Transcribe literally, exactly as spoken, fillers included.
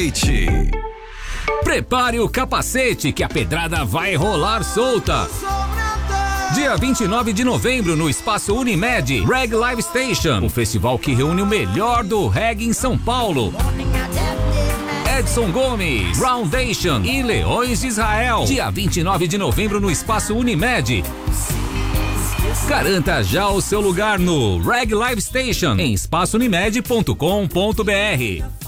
Prepare o capacete que a pedrada vai rolar solta. Dia vinte e nove de novembro no Espaço Unimed, Reggae Live Station, o festival que reúne o melhor do reggae em São Paulo. Edson Gomes, Roundation e Leões de Israel. Dia vinte e nove de novembro no Espaço Unimed. Garanta já o seu lugar no Reggae Live Station em espaço unimed ponto com ponto br.